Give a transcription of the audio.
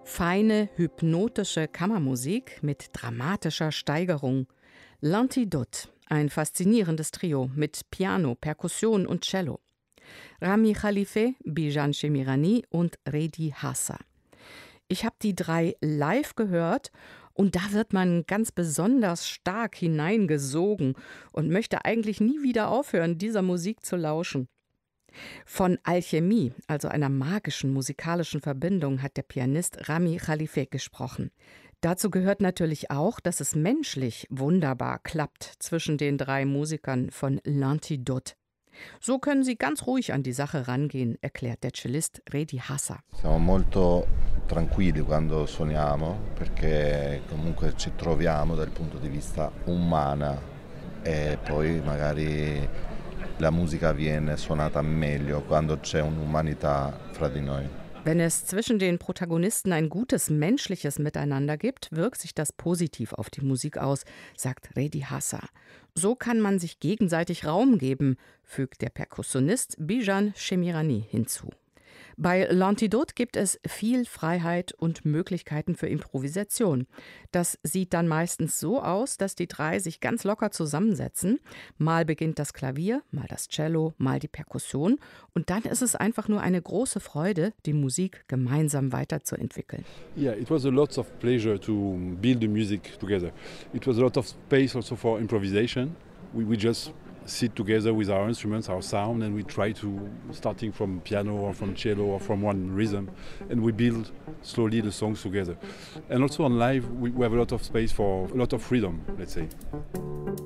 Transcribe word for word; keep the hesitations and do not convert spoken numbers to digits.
Feine, hypnotische Kammermusik mit dramatischer Steigerung. L'Antidote, ein faszinierendes Trio mit Piano, Perkussion und Cello. Rami Khalife, Bijan Shemirani und Redi Hassa. Ich habe die drei live gehört und da wird man ganz besonders stark hineingesogen und möchte eigentlich nie wieder aufhören, dieser Musik zu lauschen. Von Alchemie, also einer magischen musikalischen Verbindung, hat der Pianist Rami Khalife gesprochen. Dazu gehört natürlich auch, dass es menschlich wunderbar klappt zwischen den drei Musikern von L'Antidote. So können sie ganz ruhig an die Sache rangehen, erklärt der Cellist Redi Hassa. Siamo molto tranquilli quando suoniamo, perché comunque ci troviamo dal punto di vista umana e poi magari la musica viene suonata meglio quando c'è un'umanità fra di noi. Wenn es zwischen den Protagonisten ein gutes menschliches Miteinander gibt, wirkt sich das positiv auf die Musik aus, sagt Redi Hassa. So kann man sich gegenseitig Raum geben, fügt der Perkussionist Bijan Shemirani hinzu. Bei L'Antidote gibt es viel Freiheit und Möglichkeiten für Improvisation. Das sieht dann meistens so aus, dass die drei sich ganz locker zusammensetzen. Mal beginnt das Klavier, mal das Cello, mal die Perkussion. Und dann ist es einfach nur eine große Freude, die Musik gemeinsam weiterzuentwickeln. Yeah, it was a lot of pleasure to build the music together. It was a lot of space also for improvisation. We, we just sit together with our instruments, our sound, and we try to, starting from piano or from cello or from one rhythm, and we build slowly the songs together. And also on live, we, we have a lot of space for a lot of freedom, let's say.